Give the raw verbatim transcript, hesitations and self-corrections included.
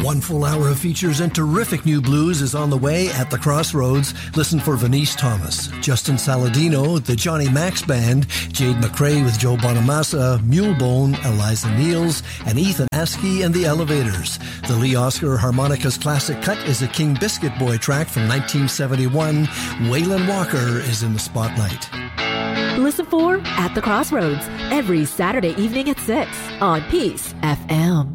One full hour of features and terrific new blues is on the way at the Crossroads. Listen for Venice Thomas, Justin Saladino, the Johnny Max Band, Jade McRae with Joe Bonamassa, Mulebone, Eliza Niels, and Ethan Askey and the Elevators. The Lee Oscar Harmonicas Classic Cut is a King Biscuit Boy track from nineteen seventy-one. Waylon Walker is in the spotlight. Listen for At the Crossroads every Saturday evening at six on Peace F M.